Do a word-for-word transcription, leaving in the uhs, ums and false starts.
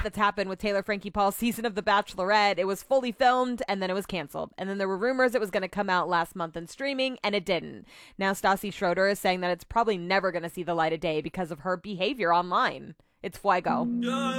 lot that's happened with Taylor Frankie Paul's season of The Bachelorette. It was fully filmed, and then it was canceled. And then there were rumors it was going to come out last month in streaming, and it didn't. Now Stassi Schroeder is saying that it's probably never going to see the light of day because of her behavior online. It's Fuego.